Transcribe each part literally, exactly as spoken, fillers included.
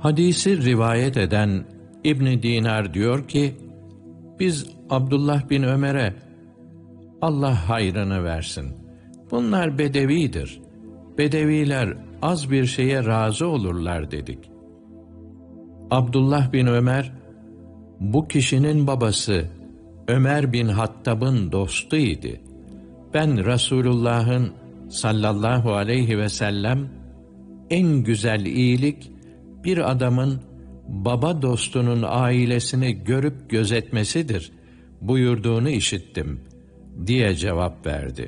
Hadisi rivayet eden İbn Dinar diyor ki, biz Abdullah bin Ömer'e, Allah hayrını versin, bunlar bedevidir, bedeviler az bir şeye razı olurlar dedik. Abdullah bin Ömer, bu kişinin babası Ömer bin Hattab'ın dostuydu. Ben Resulullah'ın sallallahu aleyhi ve sellem, en güzel iyilik bir adamın baba dostunun ailesini görüp gözetmesidir buyurduğunu işittim diye cevap verdi.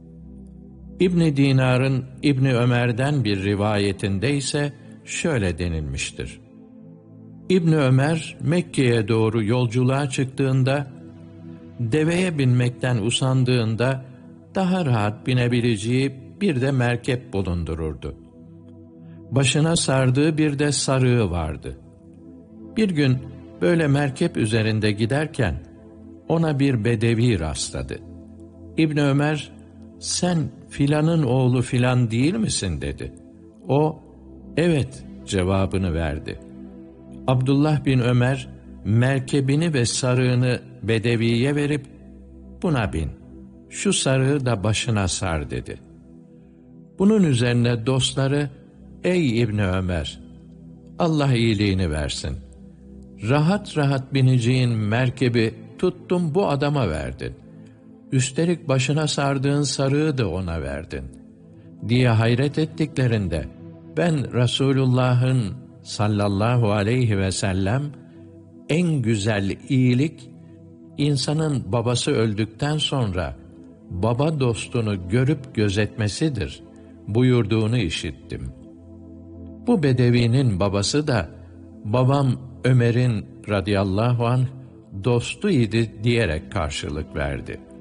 İbn Dinar'ın İbn Ömer'den bir rivayetinde ise şöyle denilmiştir. İbn Ömer Mekke'ye doğru yolculuğa çıktığında, deveye binmekten usandığında daha rahat binebileceği bir de merkep bulundururdu. Başına sardığı bir de sarığı vardı. Bir gün böyle merkep üzerinde giderken ona bir bedevi rastladı. İbn Ömer, sen filanın oğlu filan değil misin dedi. O, evet cevabını verdi. Abdullah bin Ömer, merkebini ve sarığını bedeviye verip, buna bin, şu sarığı da başına sar dedi. Bunun üzerine dostları, ey İbn Ömer, Allah iyiliğini versin, rahat rahat bineceğin merkebi tuttun bu adama verdin, üstelik başına sardığın sarığı da ona verdin diye hayret ettiklerinde, ben Resulullah'ın sallallahu aleyhi ve sellem, en güzel iyilik insanın babası öldükten sonra baba dostunu görüp gözetmesidir buyurduğunu işittim. Bu bedevinin babası da babam Ömer'in radıyallahu anh dostu idi diyerek karşılık verdi.